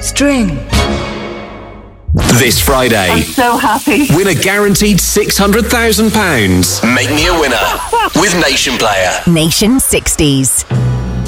String. This Friday, I'm so happy. win a guaranteed £600,000. Make me a winner with Nation Player. Nation 60s.